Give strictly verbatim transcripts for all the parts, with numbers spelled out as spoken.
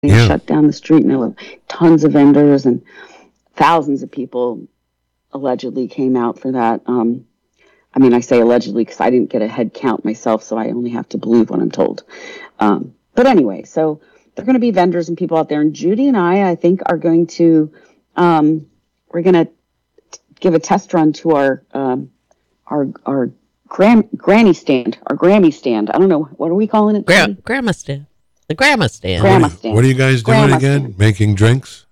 They Yeah. shut down the street, and there were tons of vendors and thousands of people allegedly came out for that. Um, I mean, I say allegedly because I didn't get a head count myself, so I only have to believe what I'm told. Um, but anyway, so there are going to be vendors and people out there, and Judy and I, I think, are going to um, we're going to give a test run to our um, our our gram- granny stand, our Grammy stand. I don't know, what are we calling it? Gra- grandma stand. The grandma stand. Grandma What are, stand. what are you guys doing Grandma again? stand. Making drinks?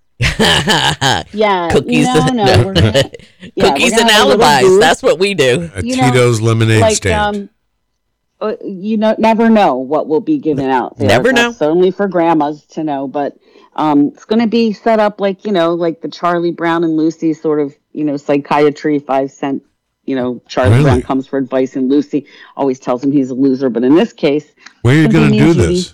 Yeah, Cookies. no, and, no, we're gonna, yeah, Cookies we're gonna and have a little alibis. booth. That's what we do. A You know, Tito's lemonade like stand. um, uh, you know, never know what will be given out there. Never That's know. only for grandmas to know, but um, it's going to be set up like, you know, like the Charlie Brown and Lucy sort of, you know, psychiatry, five cent. You know, Charlie Really? Brown comes for advice, and Lucy always tells him he's a loser. But in this case, Where are you it's gonna going be to me do and Judy this?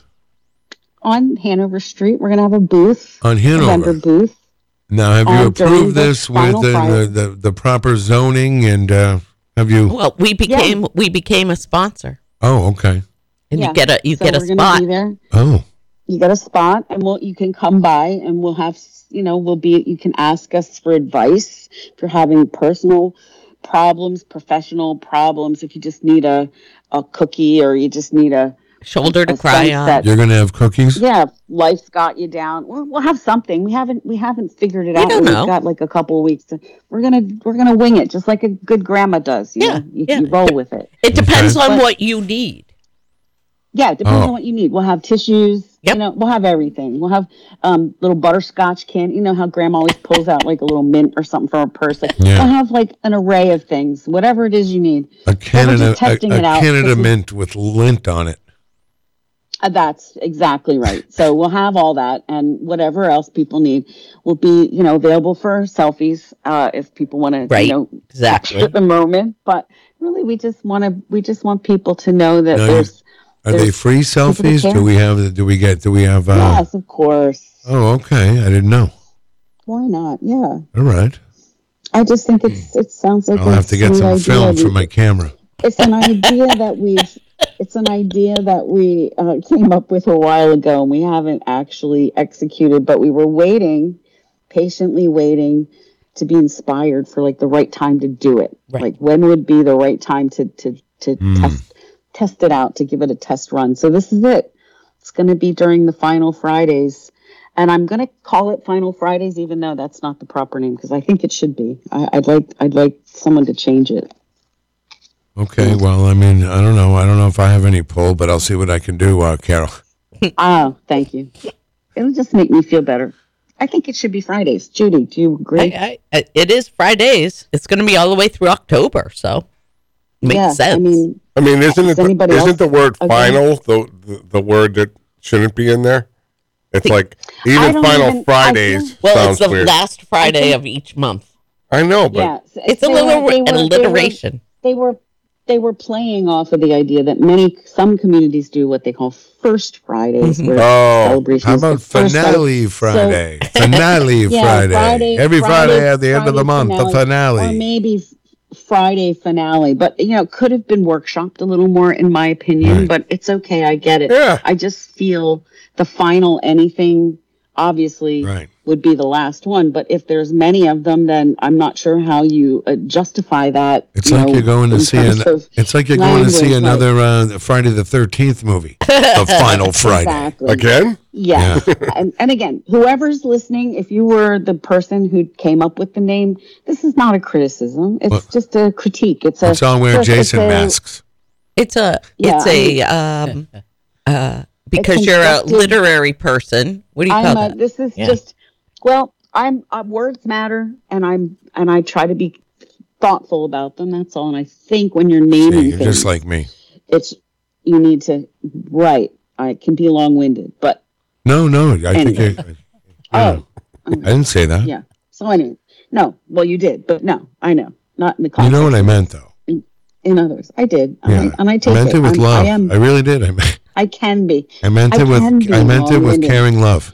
on Hanover Street, we're going to have a booth, On a vendor Hanover. booth. Now, have you uh, during approved the this with final the, Friday. the, the, the proper zoning and uh, have you? Well, we became we became a sponsor, Oh, okay. and Yeah. you get a you So get a we're gonna spot. be there. Oh, You get a spot, and we'll you can come by, and we'll have you know we'll be you can ask us for advice if you're having personal problems, professional problems. If you just need a a cookie, or you just need a Shoulder to a cry sense on. that you're going to have cookies? yeah, life's got you down. We'll, we'll have something. We haven't we haven't figured it We out. don't We've know. got like a couple of weeks. To, we're gonna we're gonna wing it, just like a good grandma does. You Yeah, know? you, yeah. you roll with it. It depends Okay. on But- what you need. Yeah, it depends Oh. on what you need. We'll have tissues. Yep. You know, we'll have everything. We'll have um, little butterscotch can. You know how grandma always pulls out like a little mint or something from her purse. Like, Yeah. We'll have like an array of things, whatever it is you need. A Canada, just a, testing a it out. Canada This is- mint with lint on it. Uh, that's exactly right. So we'll have all that, and whatever else people need will be, you know, available for selfies uh, if people want to, Right. you know, Exactly. capture the moment. But really, we just want to, we just want people to know that Now, you- there's, Are they There's free people that selfies? Do care. we have? Do we get? Do we have? Uh, yes, of course. Oh, okay. I didn't know. Why not? Yeah. All right. I just think it's it sounds like I'll a have to get sweet some idea. film for We- my camera. It's an idea that we've it's an idea that we uh, came up with a while ago, and we haven't actually executed, but we were waiting, patiently waiting to be inspired for like the right time to do it. Right. Like when would be the right time to to to Mm. test test it out, to give it a test run. So this is it. It's going to be during the final Fridays. And I'm going to call it Final Fridays, even though that's not the proper name, because I think it should be. I, I'd like I'd like someone to change it. Okay. Well, I mean, I don't know. I don't know if I have any pull, but I'll see what I can do, uh, Carol. Oh, thank you. It'll just make me feel better. I think it should be Fridays. Judy, do you agree? I, I, it is Fridays. It's going to be all the way through October, so makes yeah, sense. I mean, I mean, isn't Does it the, anybody isn't else the word agree? final the, the the word that shouldn't be in there? It's like I even don't final even- I Fridays feel- well, sounds it's the weird. last Friday think- of each month. I know, but yeah. It's a they little were- they an were- alliteration. They were, they were they were playing off of the idea that many some communities do what they call First Fridays, Mhm. where Oh, celebration How is the about first finale Friday? finale Yeah, Friday. Friday- Every Friday, Friday- at the end of the Friday month, the finale. finale. Or maybe f- Friday finale, but you know, it could have been workshopped a little more, in my opinion. Right. But it's okay, I get it. Yeah. I just feel the final anything, obviously, Right. would be the last one. But if there's many of them, then I'm not sure how you uh, justify that. It's you like know, you're going to in see terms an. of- It's like you're going to see language, another uh, Friday the thirteenth movie, the final Friday. Exactly. again, Yeah. and, and again, whoever's listening, if you were the person who came up with the name, this is not a criticism. It's Well, just a critique. It's a. Let's all wear it's a- Jason it's a- masks. It's a Yeah, it's a um uh because It's you're a constructive. literary person. What do you call I'm a, that? this is Yeah. just, well, I'm, uh, words matter, and I'm, and I try to be thoughtful about them. That's all. And I think when you're See, naming you're things, just like me. it's, you need to, right. I can be long winded, but, No, no. I think Anyway. you. oh, I didn't say that. yeah. So anyway, no, well, you did, but no, I know. Not in the You context. know what I meant, though. In others, I did, and, Yeah. I, and I I take meant it. it with I'm- love. I am. I really did. I meant, I can be. I meant I it with. can be I meant it with long-winded. caring love.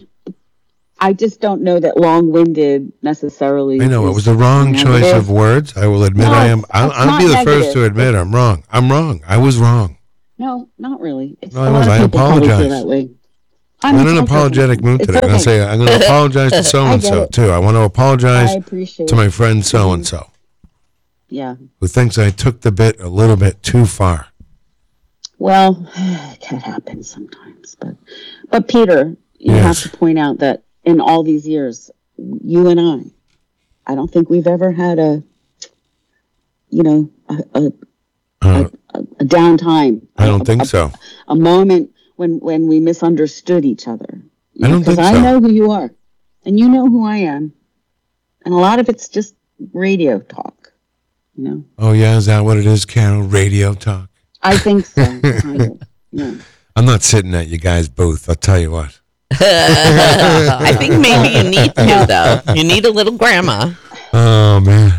I just don't know that long-winded necessarily. I know it is was the wrong choice negative. of words. I will admit No, I am. it's- I'll, it's I'll not be the first negative. to admit I'm wrong. I'm wrong. I was wrong. No, not really. It's No, a I lot was. of I people probably feel apologize. that way. I'm I'm in an okay. apologetic mood It's today. I'm going okay. to say, I'm going to apologize to so and so, it. too. I want to I apologize appreciate to my it. friend so and so, Yeah. who thinks I took the bit a little bit too far. Well, it can happen sometimes, but but Peter, you Yes. have to point out that in all these years, you and I, I don't think we've ever had a, you know, a a, Uh, a, a downtime. I don't a, think a, so. A moment when when we misunderstood each other. I don't Because think I so. know who you are, and you know who I am, and a lot of it's just radio talk. You know, Oh, yeah, is that what it is, Carol? Radio talk? I think so. kind of. Yeah. I'm not sitting at you guys' booth, I'll tell you what. I think maybe you need to, though. You need a little grandma. Oh, man.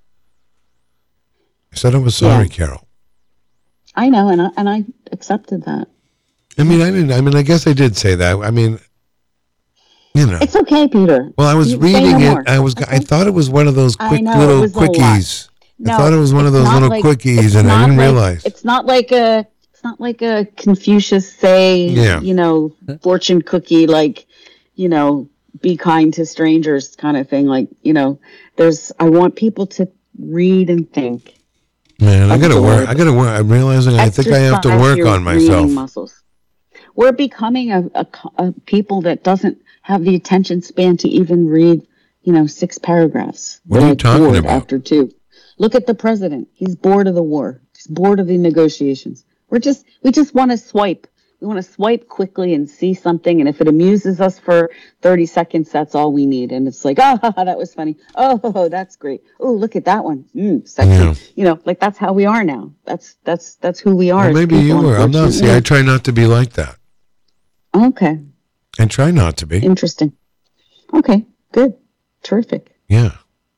I said I was sorry, Yeah. Carol. I know, and I and I accepted that. I mean, I didn't, I mean, I guess I did say that. I mean, you know. It's okay, Peter. Well, I was You- say reading no it. more. I was. I Okay? thought it was one of those I quick know, it little was a lot. quickies. I No, thought it was one of it's those not little like- quickies, it's and I not didn't like- realize. It's not like a. It's not like a Confucius say. Yeah. You know, fortune cookie, like, you know, be kind to strangers kind of thing. Like, you know, there's. I want people to read and think. Man, I gotta absorb, work. I gotta work. I'm realizing I think I have to exercise work your on reading myself. muscles. We're becoming a, a, a people that doesn't have the attention span to even read, you know, six paragraphs. What They're are you like talking bored about? After two. Look at the president. He's bored of the war. He's bored of the negotiations. We're just, we just want to swipe. We want to swipe quickly and see something. And if it amuses us for thirty seconds, that's all we need. And it's like, oh, that was funny. Oh, that's great. Oh, look at that one. Mm, sexy. Yeah. You know, like that's how we are now. That's, that's, that's who we are. Well, as maybe people, you were. I'm not. See, I unfortunately. try not to be like that. Okay. I try not to be. Interesting. Okay. Good. Terrific. Yeah.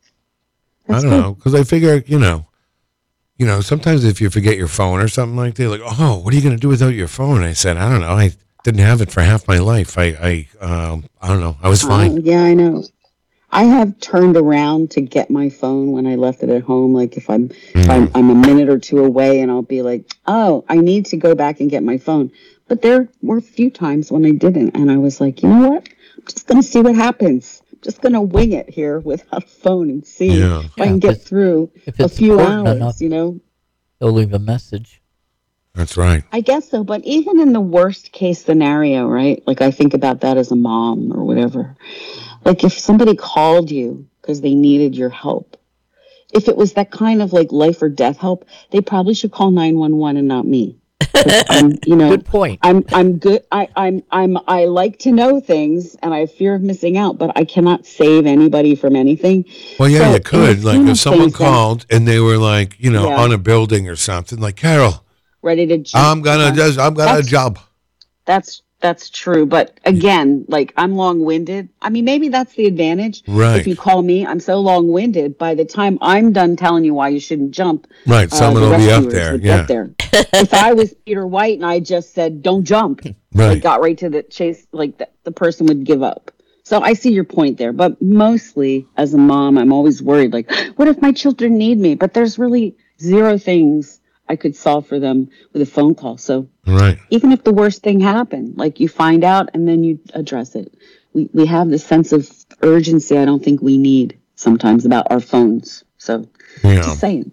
That's I don't good. know, because I figure, you know, you know, sometimes if you forget your phone or something like that, like, oh, what are you going to do without your phone? I said, I don't know. I didn't have it for half my life. I, I, um, I don't know. I was Oh, fine. yeah, I know. I have turned around to get my phone when I left it at home. Like if I'm, if I'm, I'm a minute or two away, and I'll be like, oh, I need to go back and get my phone. But there were a few times when I didn't, and I was like, you know what? I'm just going to see what happens. I'm just going to wing it here without a phone and see Yeah. if I Yeah, can get but through if a it's few important hours. enough- You know. They'll leave a message. That's right. I guess so, but even in the worst case scenario, right? Like I think about that as a mom or whatever. Like if somebody called you because they needed your help, if it was that kind of like life or death help, they probably should call nine one one and not me. 'Cause I'm, you know, Good point. I'm I'm good. I I'm I'm I like to know things, and I have fear of missing out, but I cannot save anybody from anything. Well, yeah, So, you in the could. Like scheme if of someone things, then, called and they were like, you know, Yeah. on a building or something, like, Carol, ready to jump. I'm gonna Okay. just, I'm gonna That's- job. That's that's true, but again, like I'm long-winded. I mean, maybe that's the advantage. Right. If you call me, I'm so long-winded. By the time I'm done telling you why you shouldn't jump, Right. uh, Someone the will be up rescuers there. would Yeah. get there. If I was Peter White and I just said, "Don't jump," like Right. got right to the chase, like the, the person would give up. So I see your point there, but mostly as a mom, I'm always worried. Like, what if my children need me? But there's really zero things I could solve for them with a phone call. So Right. even if the worst thing happened, like you find out and then you address it. We we have this sense of urgency I don't think we need sometimes about our phones. So Yeah. just saying.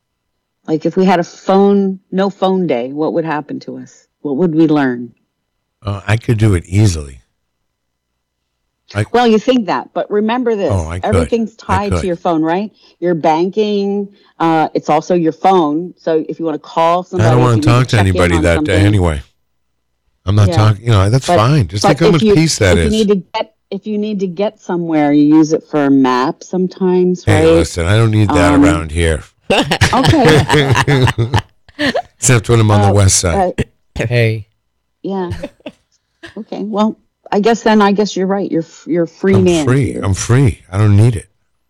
Like if we had a phone, no phone day, what would happen to us? What would we learn? Uh, I could do it easily. Well, you think that, but remember this. Oh, I could. Everything's I tied could. to your phone, right? Your banking, uh, it's also your phone. So if you want to call somebody, I don't if want you to need talk to check in anybody on that something, day anyway. I'm not Yeah. talking, you know, that's But- fine. Just but think how if much you- peace that if is. You need to get, if you need to get somewhere, you use it for a map sometimes, Hey, right? listen, I don't need that Um, around here. Okay. Except when I'm on the Uh, west side. uh, Hey, yeah. Okay. Well, I guess then I guess you're right. You're f- you're a free I'm man. free. Peter. I'm free. I don't need it.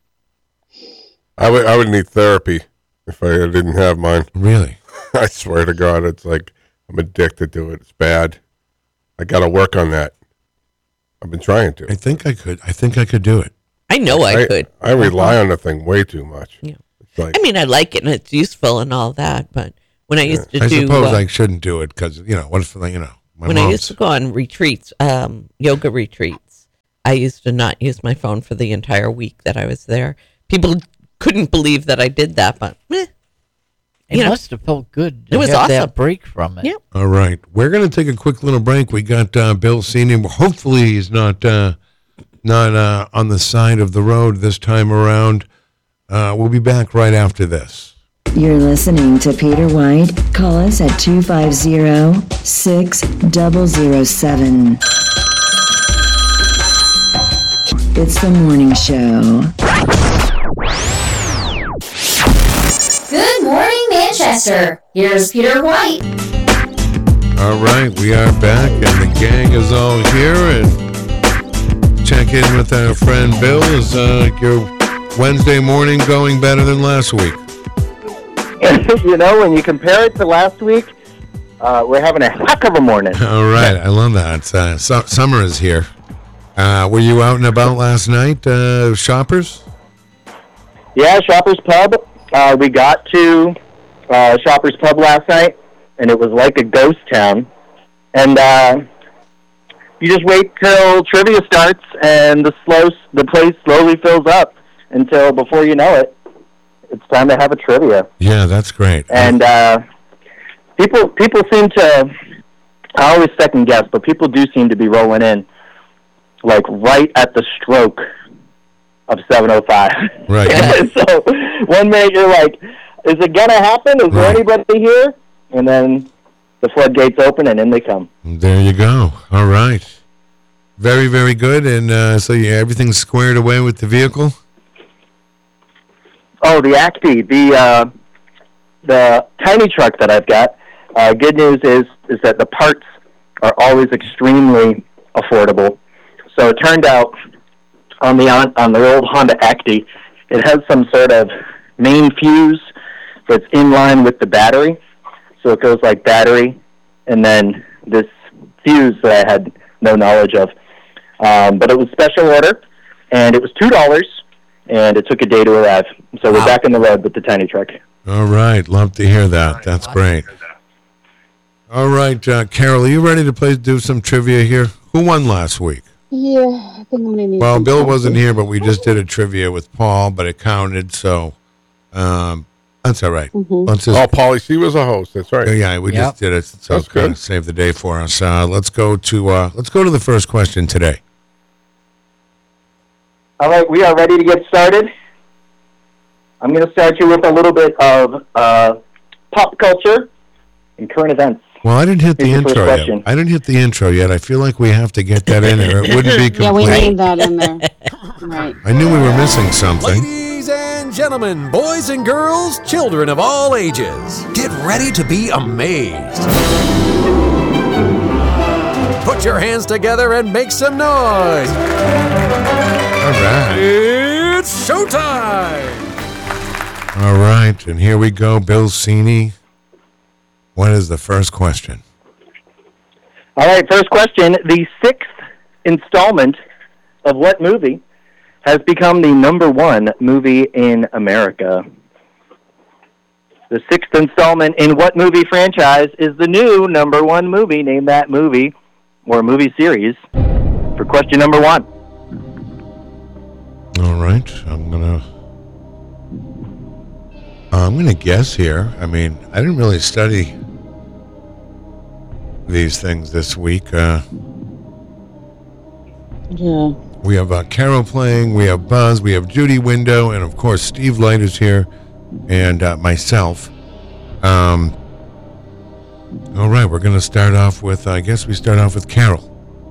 I would I would need therapy if I didn't have mine. Really. I swear to God, it's like I'm addicted to it. It's bad. I got to work on that. I've been trying to. I think I could. I think I could do it. I know I, could. I rely on the thing way too much. Yeah. It's like I mean, I like it and it's useful and all that, but when I used to I do, suppose uh, I shouldn't do it because, you know, what if, you know, My when I mom's. used to go on retreats, um, yoga retreats, I used to not use my phone for the entire week that I was there. People couldn't believe that I did that, but eh, It you know, must have felt good to it was have awesome. that break from it. Yeah. All right. We're going to take a quick little break. We got uh, Bill Senior Hopefully he's not uh, not uh, on the side of the road this time around. Uh, we'll be back right after this. You're listening to Peter White. Call us at two five zero, six zero zero seven. It's the morning show. Good morning, Manchester. Here's Peter White. All right. We are back, and the gang is all here. And check in with our friend Bill. Is uh, your Wednesday morning going better than last week? You know, when you compare it to last week, uh, we're having a heck of a morning. All right. I love that. Uh, su- summer is here. Uh, were you out and about last night, uh, shoppers? Yeah, Shoppers Pub. Uh, we got to uh, Shoppers Pub last night, and it was like a ghost town. And uh, you just wait till trivia starts, and the slow the place slowly fills up until before you know it, it's time to have a trivia. Yeah, that's great. And uh, people people seem to, I always second guess, but people do seem to be rolling in, like right at the stroke of seven oh five. Right. So one minute you're like, is it going to happen? Is there Right. anybody here? And then the floodgates open and in they come. There you go. All right. Very, very good. And uh, so yeah, everything's squared away with the vehicle? Oh, the Acme, the uh, the tiny truck that I've got. Uh, good news is is that the parts are always extremely affordable. So it turned out on the on, on the old Honda Acme, it has some sort of main fuse that's in line with the battery. So it goes like battery, and then this fuse that I had no knowledge of. Um, but it was special order, and it was two dollars. And it took a day to arrive. So we're Wow. back on the road with the tiny truck. All right. Love to hear that. That's great. All right, uh, Carol, are you ready to play do some trivia here? Who won last week? Yeah, I think I'm gonna need. Well, some Bill coffee. wasn't here, but we just did a trivia with Paul, but it counted, so um, that's all right. Mhm. Let's just Oh, Paulie C was a host. That's right. yeah, we Yep. just did it, so That's it's gonna good. save the day for us. Uh, let's go to uh, let's go to the first question today. All right, we are ready to get started. I'm going to start you with a little bit of uh, pop culture and current events. Well, I didn't hit the Here's the first intro yet. question. I didn't hit the intro yet. I feel like we have to get that in there. It wouldn't be complete. Yeah, we need that in there. Right. I knew we were missing something. Ladies and gentlemen, boys and girls, children of all ages, get ready to be amazed. Put your hands together and make some noise. All right. It's showtime. All right, and here we go. Bill Cini. What is the first question? All right, first question. The sixth installment of what movie has become the number one movie in America? The sixth installment in what movie franchise is the new number one movie? Name that movie or movie series for question number one. All right, I'm gonna. Uh, I'm gonna guess here. I mean, I didn't really study these things this week. Uh, Yeah. we have uh, Carol playing. We have Buzz. We have Judy Window, and of course Steve Light is here, and uh, myself. Um. All right, we're gonna start off with. I guess we start off with Carol.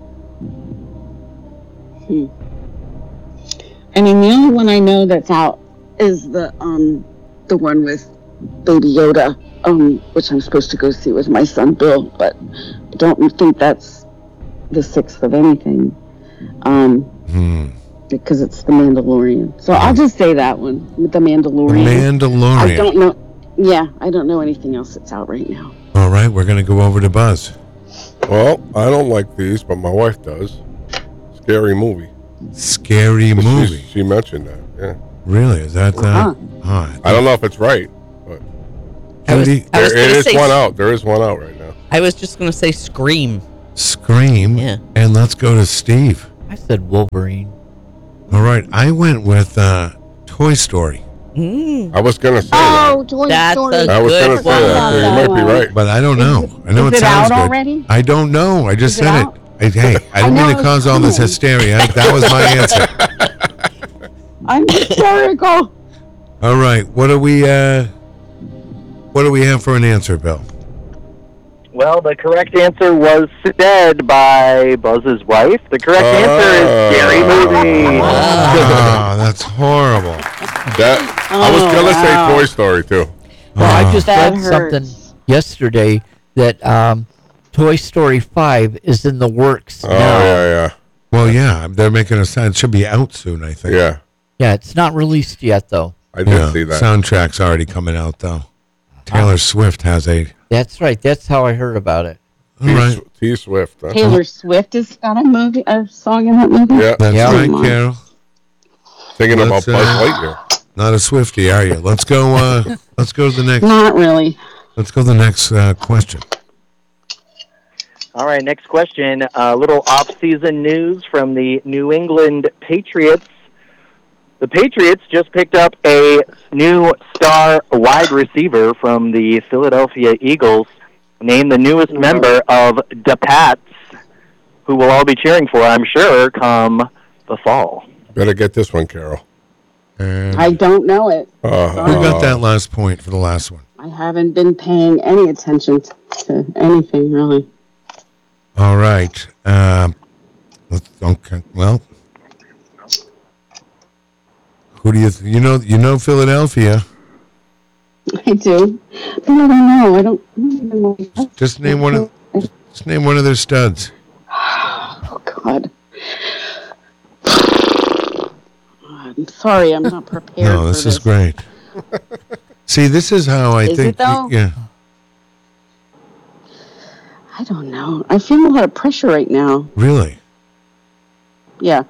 Hmm. I mean, the only one I know that's out is the um the one with Baby Yoda, um, which I'm supposed to go see with my son Bill, but I don't think that's the sixth of anything. Um, Hmm. because it's the Mandalorian. So I'll just say that one with the Mandalorian. Mandalorian. I don't know. Yeah, I don't know anything else that's out right now. All right, we're gonna go over to Buzz. Well, I don't like these, but my wife does. Scary movie. Scary She- movie. She, mentioned that. Yeah. Really? Is that Uh-huh. uh huh? I don't know if it's right, but I was, Judy, I was there, it gonna is say, one out. There is one out right now. I was just going to say Scream. Scream. Yeah. And let's go to Steve. I said Wolverine. All right. I went with uh, Toy Story. Mm. I was gonna say Oh, Toy That's Story. a that. I was good gonna say one. that. You might be right. But I don't know. Is it- I know is it it sounds out good. already? I don't know. I just Is it said out? it. I, hey, I didn't know mean to it's cause all this coming. hysteria. That was my answer. I'm hysterical. All right. What do we uh what do we have for an answer, Bill? Well, the correct answer was said by Buzz's wife. The correct answer is Scary Movie. Oh, that's horrible. That I was Oh, gonna wow. say Toy Story too. Well, I Oh. just That read something hurts. yesterday that um, Toy Story five is in the works Oh now. yeah, Well, yeah, they're making a sound. It should be out soon, I yeah, think. yeah. Yeah, it's not released yet, though. I did Yeah, see that. soundtrack's already coming out though. Taylor Swift has a. That's right. That's how I heard about it. All T, right, T Swift. Huh? Taylor Swift has got a movie, a song in that movie. Yeah, that's Yeah. right, Come on. Carol. thinking Let's, about Buzz uh, Lightyear. Not a Swiftie, are you? Let's go. Uh, let's go to the next. Not really. Let's go to the next uh, question. All right, next question. A little off-season news from the New England Patriots. The Patriots just picked up a new star wide receiver from the Philadelphia Eagles, named the newest member of the Pats, who we'll all be cheering for, I'm sure, come the fall. Better get this one, Carol. And I don't know it. Uh, who got that last point for the last one? I haven't been paying any attention t- to anything really. All right. Um, let's, okay. Well, who do you th- you know? You know Philadelphia. I do, but I don't know. I don't, I don't even know. Just name one of. Just name one of their studs. Oh God. I'm sorry, I'm not prepared. No, this for is great. See, this is how I Is think. it, though? Yeah. I don't know. I feel a lot of pressure right now. Really. Yeah.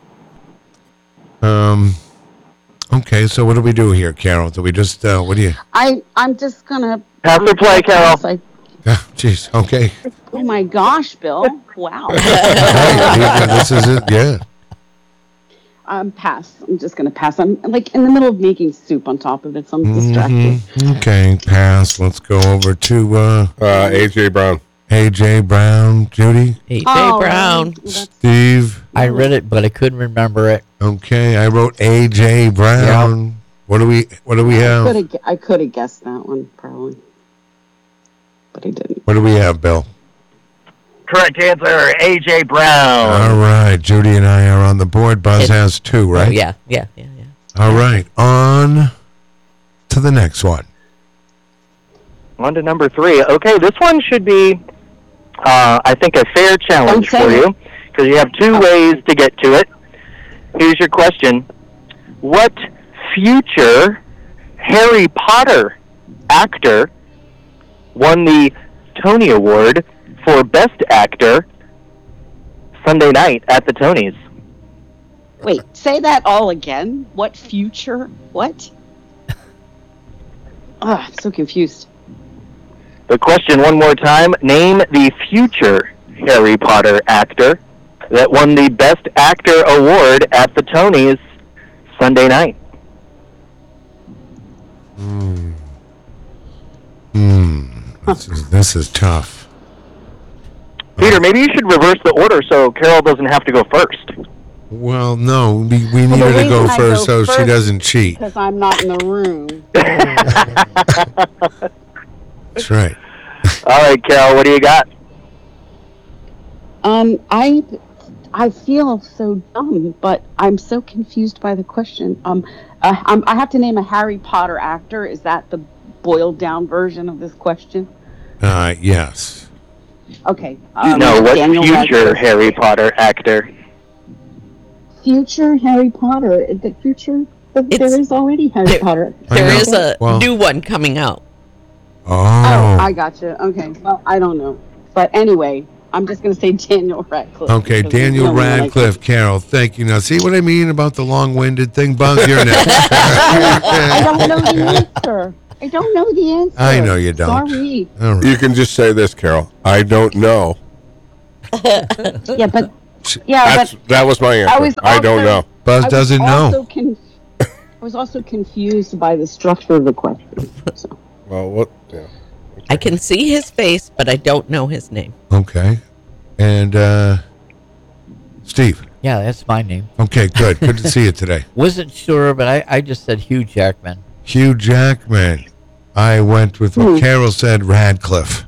Um. Okay, so what do we do here, Carol? Do we just? Uh, what do you? I I'm just gonna Pass or play, Carol. I, Ah, Jeez. Okay. oh my gosh, Bill! Wow. Hey, this is it. Yeah. Um, pass. I'm just gonna pass. I'm like in the middle of making soup on top of it, so I'm distracted. Mhm. Okay, pass. Let's go over to uh, uh, A J Brown. A J Brown, Judy, A J Oh, Brown. that's- Steve. I read it, but I couldn't remember it. Okay, I wrote A J Brown. What do we? What do we I have? could have I could have guessed that one probably, but I didn't. What do we have, Bill? Correct answer, A J Brown. All right, Judy and I are on the board. Buzz It- has two, right? Oh, yeah, yeah, yeah, yeah. All right, on to the next one. On to number three. Okay, this one should be, uh, I think, a fair challenge Don't say for it. you, because you have two ways to get to it. Here's your question. What future Harry Potter actor won the Tony Award for Best Actor Sunday night at the Tonys? Wait, say that all again. What future? What? Ah, I'm so confused. The question one more time. Name the future Harry Potter actor that won the Best Actor Award at the Tonys Sunday night. Hmm. Hmm. This is this is tough. Peter, maybe you should reverse the order so Carol doesn't have to go first. Well, no, we, we need Well, the her to go reason I first go so she first doesn't cheat. Because I'm not in the room. That's right. All right, Carol, what do you got? Um, I, I feel so dumb, but I'm so confused by the question. Um, uh, um, I have to name a Harry Potter actor. Is that the boiled down version of this question? Uh, yes. Okay. Um, no, what Daniel future Radcliffe. Harry Potter actor? Future Harry Potter. The future. There It's- is already Harry there- Potter. I There know. is a Well- new one coming out. Oh. Oh, I gotcha. Okay. Well, I don't know, but anyway, I'm just gonna say Daniel Radcliffe. Okay, because he's Daniel the only one I Radcliffe, Carol, thank you. Now, see what I mean about the long-winded thing? Buzz, you're next. can- I don't know the answer. I don't know the answer. I know you don't. Sorry. All right. You can just say this, Carol. I don't know. Yeah, but yeah, That's but that was my answer. I was I don't also- know. Buzz I was doesn't also know. Con- I was also confused by the structure of the question. So. Well, what? Yeah. I can see his face, but I don't know his name. Okay. And uh, Steve. Yeah, that's my name. Okay, good. Good to see you today. Wasn't sure, but I, I just said Hugh Jackman. Hugh Jackman. I went with what Carol said, Radcliffe.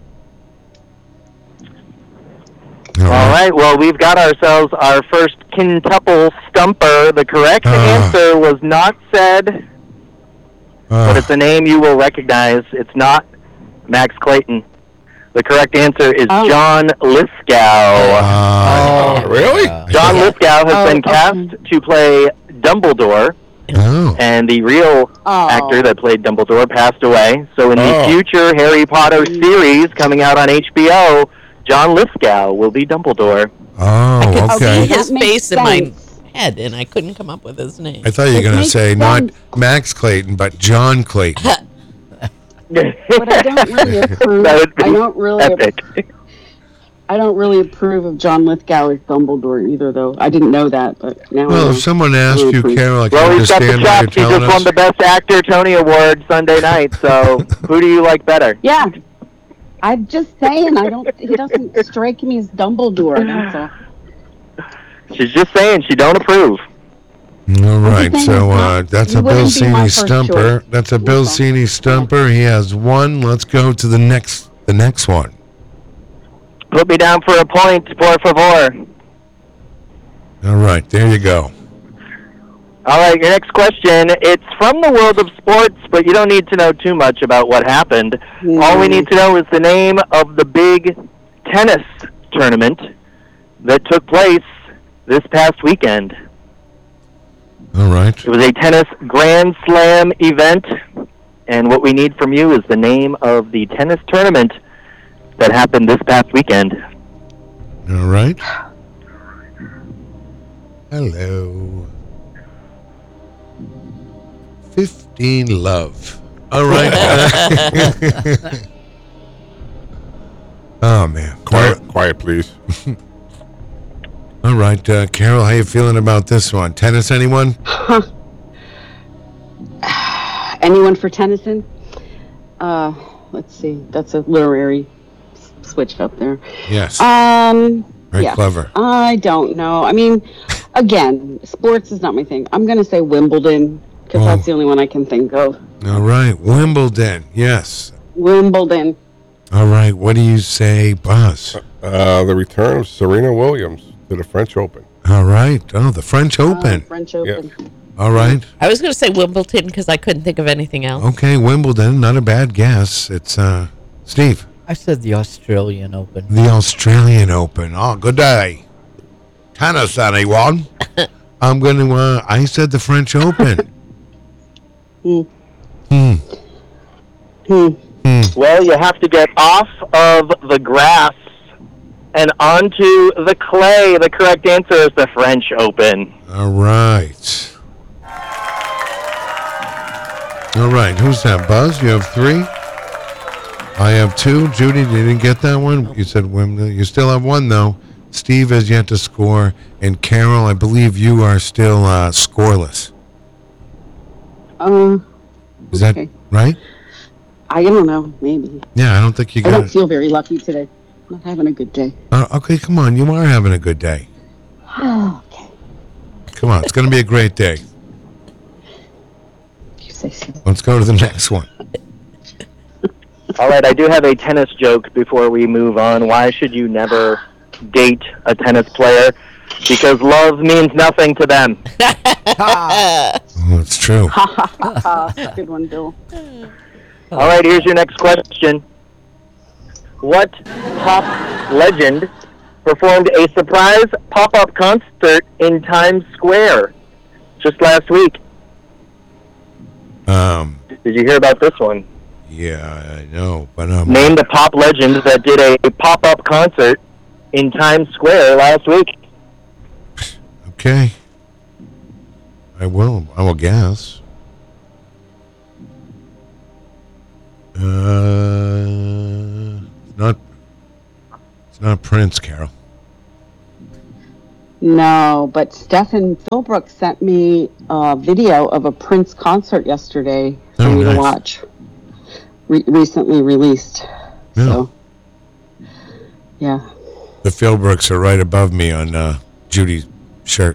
All All right. right. Well, we've got ourselves our first quintuple stumper. The correct Uh. answer was not said, but Uh, it's a name you will recognize. It's not Max Clayton. The correct answer is Oh. John Lithgow. uh, Really? John Lithgow has Oh, been okay. cast to play Dumbledore, oh. and the real Oh. actor that played Dumbledore passed away. So in the Oh. future Harry Potter series coming out on H B O, John Lithgow will be Dumbledore. Oh, I could okay. see his That makes face in my sense. head, and I couldn't come up with his name. I thought you were It going to makes say not sense. Max Clayton, but John Clayton. But I don't really approve. That would be I don't really. epic. I don't really approve of John Lithgow as Dumbledore either, though. I didn't know that, but now. I Well, know. if someone asked you, Carol, I can Well, he's got the understand why you're chops. He telling just won us. the Best Actor Tony Award Sunday night. So who do you like better? Yeah, I'm just saying. I don't. He doesn't strike me as Dumbledore. That's all. She's just saying she don't approve. All right, saying so it's uh, not- that's he a Bill wouldn't be my Cini first stumper. choice. That's a Bill That's all. Cini stumper. He has one. Let's go to the next, the next one. Put me down for a point, por favor. All right, there you go. All right, your next question. It's from the world of sports, but you don't need to know too much about what happened. All we need to know is the name of the big tennis tournament that took place this past weekend. All right. It was a tennis Grand Slam event, and what we need from you is the name of the tennis tournament that happened this past weekend. All right. Hello. Fifteen love. All right. Oh man. Quiet, quiet, please. All right, uh, Carol, how you feeling about this one? Tennis, anyone? Anyone for Tennyson? Uh, let's see. That's a literary s- switch up there. Yes. Um. Very yeah. clever. I don't know. I mean, again, sports is not my thing. I'm gonna say Wimbledon because Oh. that's the only one I can think of. All right, Wimbledon. Yes. Wimbledon. All right, what do you say, Buzz? Uh, the return of Serena Williams to the French Open. All right. Oh, the French Open. Uh, French Open. All right. I was going to say Wimbledon because I couldn't think of anything else. Okay, Wimbledon. Not a bad guess. It's uh, Steve. I said the Australian Open. The Australian Open. Oh, good day. Tennis, anyone? I'm going to, uh, I said the French Open. Hmm. Hmm. Hmm. Hmm. Well, you have to get off of the grass and onto the clay. The correct answer is the French Open. All right. All right. Who's that? Buzz? You have three? I have two. Judy, you didn't get that one? You said Wimbledon. You still have one, though. Steve has yet to score. And Carol, I believe you are still uh, scoreless. Uh, Is that okay. right? I don't know. Maybe. Yeah, I don't think you I got don't it. feel very lucky today. I'm not having a good day. Uh, okay, come on. You are having a good day. Okay. Come on. It's going to be a great day. If you say so. Let's go to the next one. All right, I do have a tennis joke before we move on. Why should you never date a tennis player? Because love means nothing to them. Oh, it's true. Good one, Bill. All right, here's your next question. What pop legend performed a surprise pop-up concert in Times Square just last week? Um, Did you hear about this one? yeah, I know, but um, Name the pop legend that did a pop-up concert in Times Square last week. okay. I will. I will guess. Uh, not. It's not Prince, Carol. No, but Stefan Philbrook sent me a video of a Prince concert yesterday for Oh, me nice. to watch. Re- recently released. Yeah. So, yeah. The Philbrooks are right above me on uh, Judy's shirt.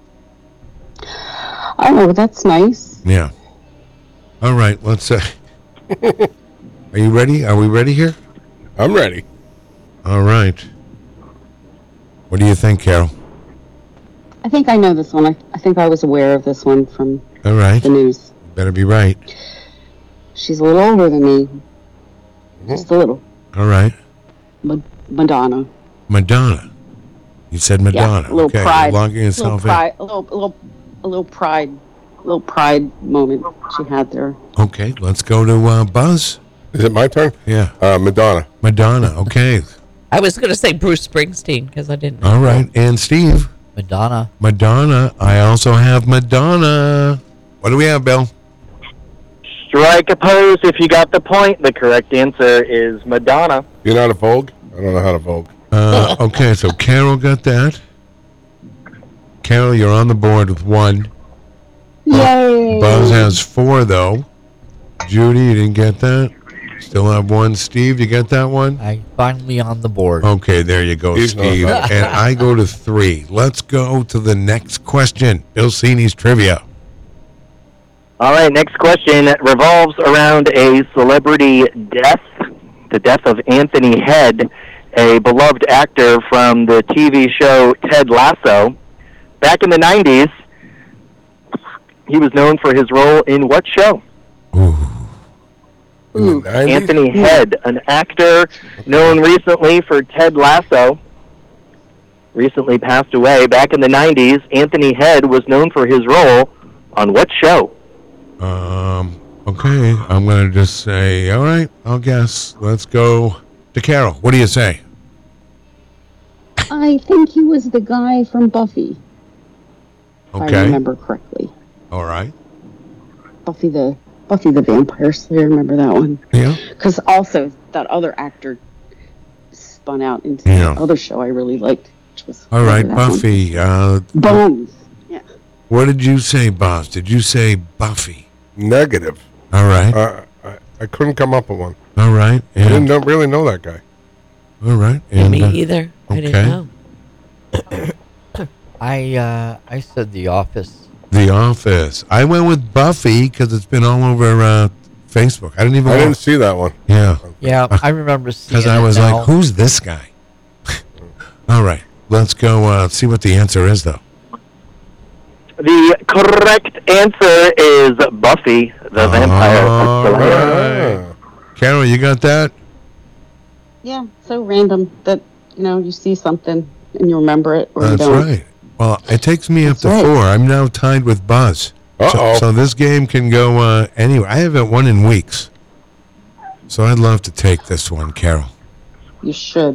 Oh, that's nice. Yeah. All right, let's. Uh, are you ready? Are we ready here? I'm ready. All right. What do you think, Carol? I think I know this one. I, I think I was aware of this one from All right. the news. Better be right. She's a little older than me. Just a little. All right. Ma- Madonna. Madonna. You said Madonna. Yeah, a little okay. pride. Locking A little yourself pride. A little, a little, a little pride. A little pride moment she had there. in. Okay, let's go to uh, Buzz. Is it my turn? Yeah. Uh, Madonna. Madonna. Okay. I was going to say Bruce Springsteen because I didn't know. All right. And Steve. Madonna. Madonna. I also have Madonna. What do we have, Bill? Strike a pose if you got the point. The correct answer is Madonna. You're not a Vogue? I don't know how to Vogue. Uh, okay, so Carol got that. Carol, you're on the board with one. Yay! Buzz has four, though. Judy, you didn't get that. Still have one. Steve, you get that one? I finally on the board. Okay, there you go, He's not Steve. bad. And I go to three. Let's go to the next question. Bill Cini's trivia. All right, next question revolves around a celebrity death, the death of Anthony Head, a beloved actor from the T V show Ted Lasso. Back in the nineties, he was known for his role in what show? Ooh. In the nineties? Anthony Head, an actor known recently for Ted Lasso, recently passed away. Back in the nineties, Anthony Head was known for his role on what show? Um, okay, I'm going to just say, all right, I'll guess. Let's go to Carol. What do you say? I think he was the guy from Buffy, if I Okay. remember correctly. All right. Buffy the Buffy the Vampire Slayer. Remember that one? Yeah. Because also that other actor spun out into Yeah. the other show I really liked, which was All right, remember that one? Buffy. Uh, Bones. Yeah. what did you say, Buzz? Did you say Buffy? Negative. All right. Uh, I, I couldn't come up with one. All right. I didn't And, know, really know that guy. all right. Yeah, And, me uh, either. I okay. didn't know. I uh, I said The Office. The Office. I went with Buffy because it's been all over uh, Facebook. I didn't even I watch- didn't see that one. Yeah. Yeah, I remember seeing Because I it was now. like, who's this guy? All right. Let's go uh, see what the answer is, though. The correct answer is Buffy the Vampire All Slayer. right. Carol, you got that? Yeah. So random that you know you see something and you remember it or That's you don't. right. Well, it takes me up That's to right. four. I'm now tied with Buzz. So, Uh-oh. so this game can go uh, anywhere. I haven't won in weeks. So I'd love to take this one, Carol. You should.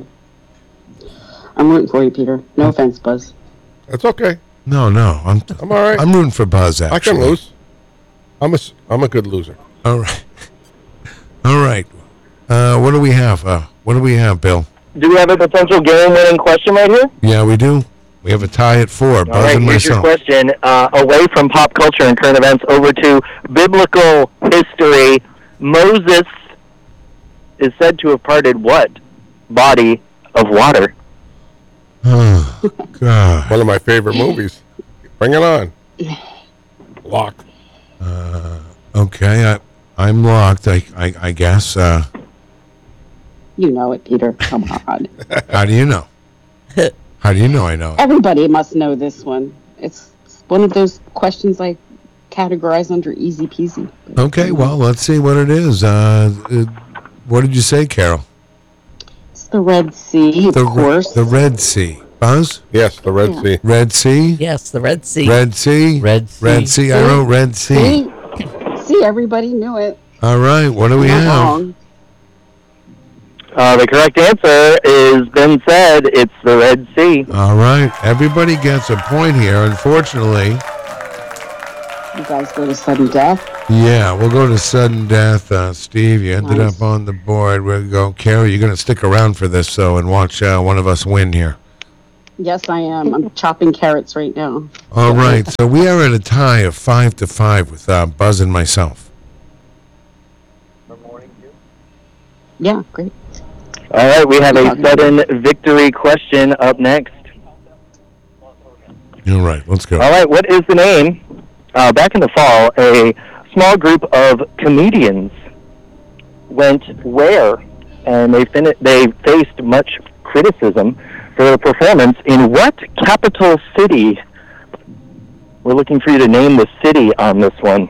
I'm rooting for you, Peter. No offense, Buzz. That's okay. No, no. I'm I'm all right. I'm rooting for Buzz, I actually. can lose. I'm a, s- I'm a good loser. All right. All right. Uh, what do we have? Uh, what do we have, Bill? Do we have a potential game-winning question right here? Yeah, we do. We have a tie at four. Buzz All right, and here's your myself. question. Uh, away from pop culture and current events, over to biblical history. Moses is said to have parted what body of water? Oh, God. One of my favorite movies. Bring it on. Locked. Uh, okay, I, I'm locked, I, I, I guess. Uh, You know it, Peter. Come on. how do you know? How do you know I know it? Everybody must know this one. It's one of those questions I categorize under easy peasy. Okay, well, let's see what it is. Uh, uh, what did you say, Carol? It's the Red Sea, of The, Re- course. the Red Sea. Buzz? Yes, the Red Yeah. Sea. Red Sea? Yes, the Red Sea. Red Sea? Red Sea. Red Sea. I wrote Red Sea. See? See, everybody knew it. All right, what do we Not have? wrong. Uh, the correct answer is been said. It's the Red Sea. All right, everybody gets a point here. Unfortunately, You guys go to sudden death. yeah, we'll go to sudden death. Uh, Steve, you ended Nice. up on the board. We'll go. Carol, you're going to stick around for this, so and watch uh, one of us win here. Yes, I am. I'm chopping carrots right now. All right, so we are at a tie of five to five with uh, Buzz and myself. Yeah, great. All right, we have a sudden victory question up next. You're right. Let's go. All right, what is the name? Uh, back in the fall, a small group of comedians went where, and they fin- they faced much criticism for their performance in what capital city? We're looking for you to name the city on this one.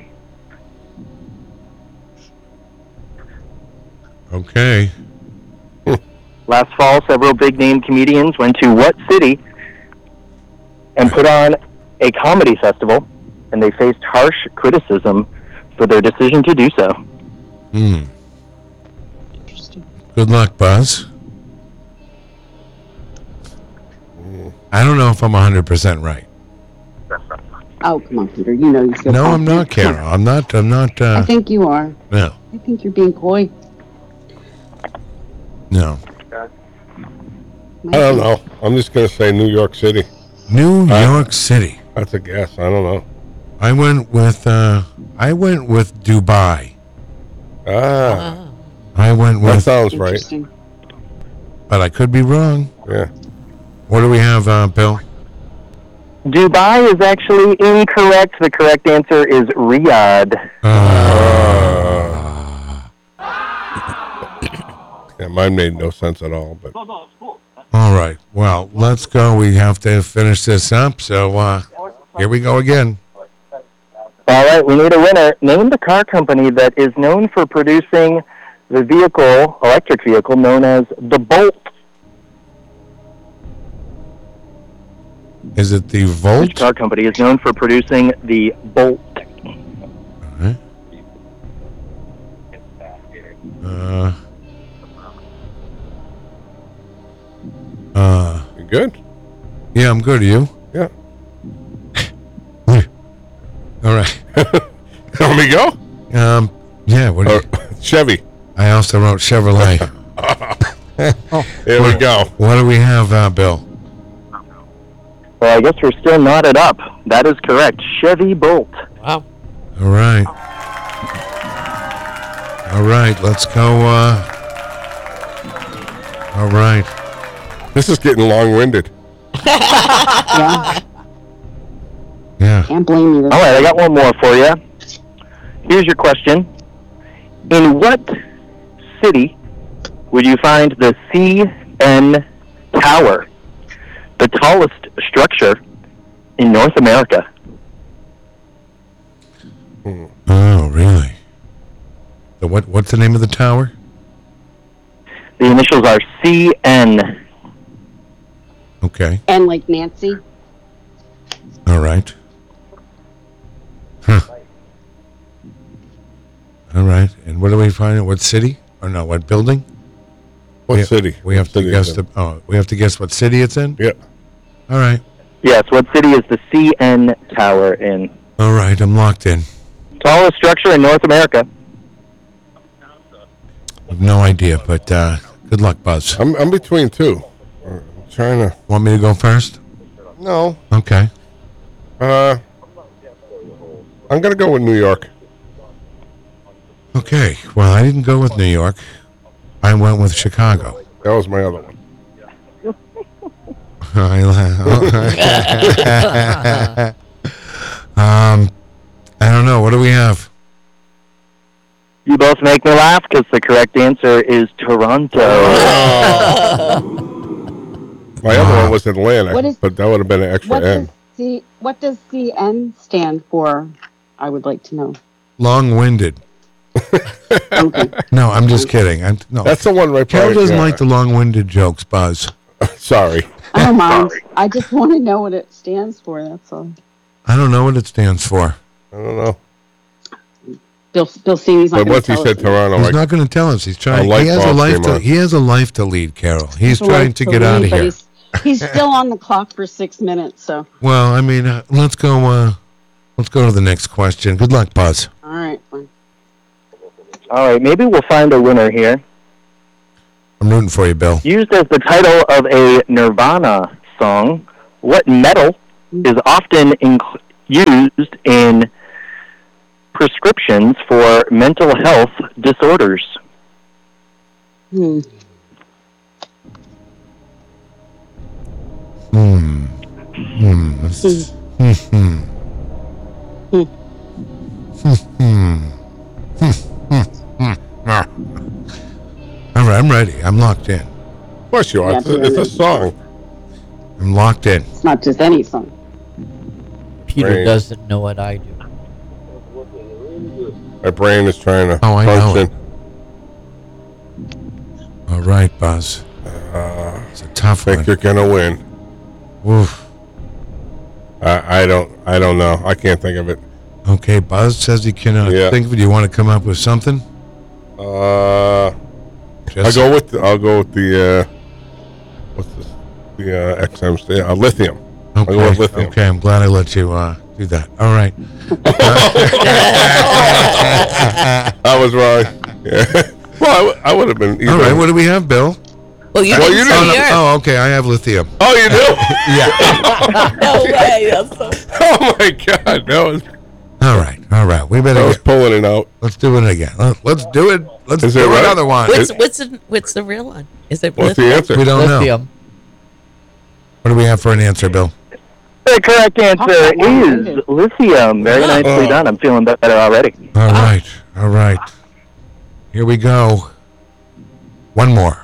Okay. Last fall, several big-name comedians went to what city and put on a comedy festival, and they faced harsh criticism for their decision to do so. Hmm. Good luck, Buzz. I don't know if I'm one hundred percent right. Oh, come on, Peter. You know you feel No, I'm confident. not, Carol. I'm not, I'm not, uh... I think you are. No. I think you're being coy. No. I don't know. I'm just going to say New York City. New Uh, York City. That's a guess. I don't know. I went with, uh... I went with Dubai. Ah. I went That with... sounds right. Interesting. But I could be wrong. Yeah. What do we have, uh, Bill? Dubai is actually incorrect. The correct answer is Riyadh. Uh, Yeah, mine made no sense at all. But all right. Well, let's go. We have to finish this up. So, uh, here we go again. All right, we need a winner. Name the car company that is known for producing the vehicle, electric vehicle, known as the Bolt. Is it the Which Volt? car company is known for producing the Bolt? Alright. Uh, uh, you good? yeah, I'm good. Are you? Yeah. All right. Let me go. Um, yeah. What? Do you, Uh, Chevy. I also wrote Chevrolet. There we go. What do we have, uh, Bill? Well, I guess we're still knotted up. That is correct. Chevy Bolt. Wow. All right. All right. Let's go. Uh, all right. This is getting long-winded. Yeah, Yeah. can't blame you. All right, I got one more for you. Here's your question. In what city would you find the C N Tower, the tallest structure in North America? Oh, really? So what? What's the name of the tower? The initials are C N. Okay. And like Nancy. All right. Huh. All right. And what do we find? What city? Or no? What building? What we, city? We have What to city guess is the. it? Oh, we have to guess what city it's in. Yeah. All right. Yes, what city is the C N Tower in? All right. I'm locked in. Tallest structure in North America. I have no idea, but uh, good luck, Buzz. I'm I'm between two. I'm trying to. Want me to go first? No. Okay. Uh. I'm gonna go with New York. Okay. Well, I didn't go with New York. I went with Chicago. That was my other one. um, I don't know. What do we have? You both make me laugh because the correct answer is Toronto. My other one was Atlanta, What is- but that would have been an extra What N. does C What does C N stand for? I would like to know. Long-winded. Okay. No, I'm just kidding. I'm, no. That's the one right Carol by- doesn't yeah. like the long-winded jokes, Buzz. Sorry. I don't mind. I just want to know what it stands for. That's all. I don't know what it stands for. I don't know. Bill Bill Sing's not But going once to he tell said us. Toronto, He's like, not going to tell us. He's trying. light He has a bulb life came to. on. He has a life to lead, Carol. He's He's trying to get out of but here. He's, he's still on the clock for six minutes. So Well, I mean, uh, let's go. Uh, let's go to the next question. Good luck, Buzz. all right, fine. All right, maybe we'll find a winner here. I'm rooting for you, Bill. Used as the title of a Nirvana song, what metal is often inc- used in prescriptions for mental health disorders? Hmm. Hmm. Hmm. Let's- Hmm. Hmm. Hmm. Hmm. Hmm. Hmm. Ah. All right, I'm ready. I'm locked in. Of course you are. Yeah, It's, a, it's a song. I'm locked in. It's not just any song. Peter Brain. doesn't know what I do. My brain is trying to Oh, I know function. All right, Buzz. Uh, It's a tough I think one. you're gonna win. Oof. I, I don't. I don't know. I can't think of it. Okay, Buzz says he cannot Yeah. think of it. Do you want to come up with something? Uh, I'll Just- go with. The, I'll go with the. Uh, what's this? The uh, X M st- uh, lithium. I'll go Okay, with lithium. okay, I'm glad I let you uh, do that. All right. I was wrong. Yeah. Well, I, w- I would have been. Either. All right, what do we have, Bill? Well, you Well, didn't you say didn't- Oh, no, yours. oh, okay, I have lithium. Oh, you do? Yeah. No way. That's so- Oh my God! That was. All right, all right. We I better was get, pulling it out. let's do it again. Let- Let's do it. Let's Is do it right? another one. What's what's the, what's the real one? Is it What's the lithium? answer? We don't know. Lithium. What do we have for an answer, Bill? The correct answer is lithium. Very nicely Oh. done. I'm feeling better already. All right, all right. Here we go. One more.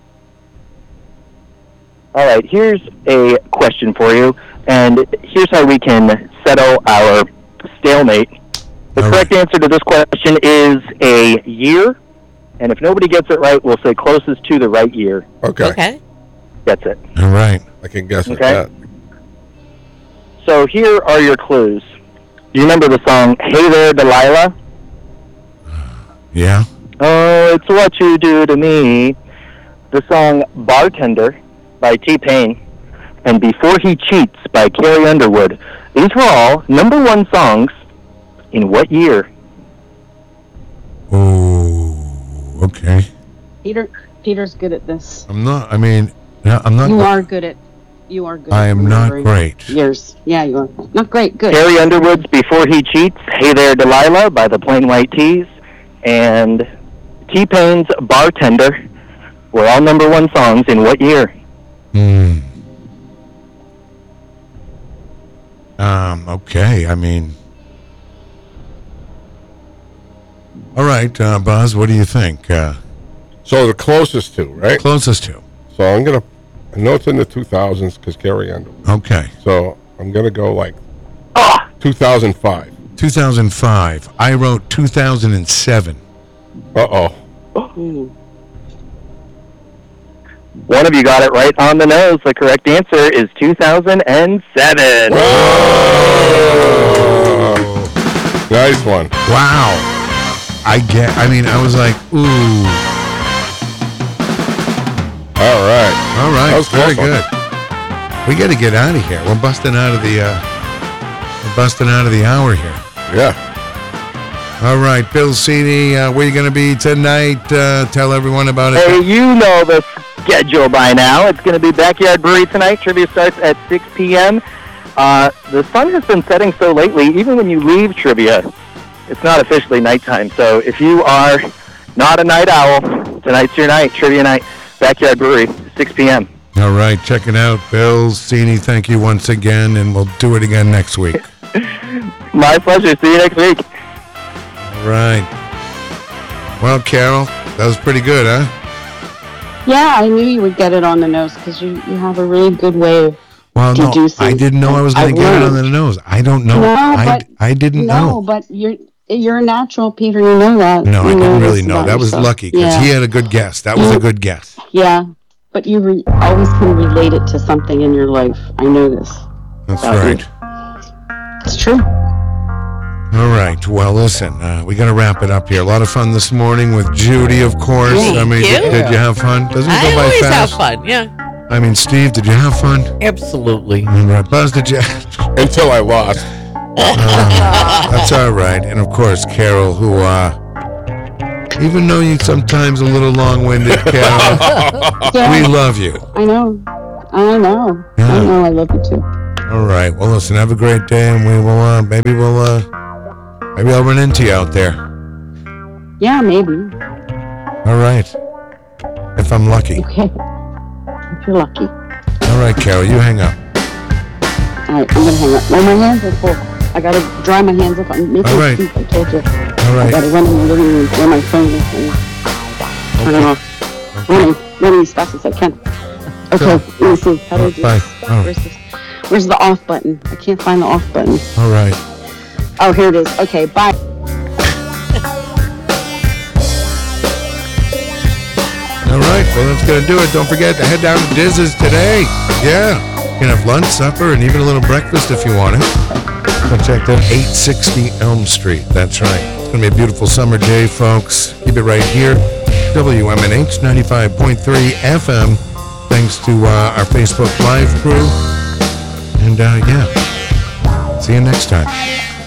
All right, here's a question for you, and here's how we can settle our stalemate. The All correct right. answer to this question is a year, and if nobody gets it right, we'll say closest to the right year Okay. Okay. gets it. All right. I can guess at Okay. that. So here are your clues. Do you remember the song Hey There, Delilah? Yeah. Oh, it's what you do to me. The song Bartender by T-Pain and Before He Cheats by Carrie Underwood. These were all number one songs in what year? Oh, okay. Peter, Peter's good at this. I'm not, I mean, no, I'm not. You are good at. You are good. I at am not remembering great. Years. Yeah, you are. Not great. Good. Carrie Underwood's Before He Cheats, Hey There, Delilah by the Plain White T's, and T-Pain's Bartender were all number one songs in what year? Hmm. Um, okay, I mean. All right, uh, Buzz, what do you think? Uh, So the closest to, right? closest to. So I'm gonna. I know it's in the two thousands because Carrie Underwood. Okay. So I'm gonna go like Ah! two thousand five. two thousand five. I wrote two thousand seven. Uh oh. Hmm. One of you got it right on the nose. The correct answer is two thousand seven. Nice one. Wow. I get, I mean, I was like, ooh. All right. All That right, was very close one. good. We got to get out of here. We're busting out of the, uh, we're busting out of the hour here. Yeah. All right, Bill Cini, uh, where you going to be tonight? Uh, tell everyone about it. Hey, you know the schedule by now. It's going to be Backyard Brewery tonight. Trivia starts at six p.m. Uh, the sun has been setting so lately, even when you leave trivia, it's not officially nighttime. So if you are not a night owl, tonight's your night, trivia night, Backyard Brewery, six p.m. All right, check it out. Bill Cini, thank you once again, and we'll do it again next week. My pleasure. See you next week. All right. Well, Carol, that was pretty good, huh? Yeah, I knew you would get it on the nose because you, you have a really good way of Well, no, deducing. I didn't know I was going I've to get it on learned. the nose. I don't know. No, I, but- I didn't No, know. but you're you're a natural, Peter. You know that. No, You I didn't really this know. about That was yourself. lucky because yeah. he had a good guess. That was a good guess. Yeah, but you re- always can relate it to something in your life. I know this. That's about right. you. It's true. All right. Well, listen, uh, we got to wrap it up here. A lot of fun this morning with Judy, of course. Thank I mean, you. did, did you have fun? Doesn't it I go by always fast? have fun. Yeah. I mean, Steve, did you have fun? Absolutely. All right. Buzz, did you? Until I lost. Uh, that's all right. And of course, Carol, who, uh, even though you sometimes a little long-winded, Carol, Yeah, we love you. I know. I know. Yeah. I know. I love you too. All right. Well, listen. Have a great day, and we will. Uh, maybe we'll. Uh, maybe I'll run into you out there. Yeah, maybe. All right. If I'm lucky. Okay. If you're lucky. All right, Carol. You hang up. All right. I'm gonna hang up. Well, my hands are full. I gotta dry my hands up. I'm making All right. soup. I told you. All right. I gotta run in the living room where my phone is and turn it off. Running, running as fast as I can. Okay. Let me see. How do I do Bye. this? Oh. Where's this? Where's the off button? I can't find the off button. All right. Oh, here it is. Okay. Bye. All right. Well, that's gonna do it. Don't forget to head down to Diz's today. Yeah. You can have lunch, supper, and even a little breakfast if you want it. Go check that eight sixty Elm Street. That's right. It's going to be a beautiful summer day, folks. Keep it right here. W M N H ninety-five point three F M. Thanks to uh, our Facebook Live crew. And, uh, yeah. See you next time.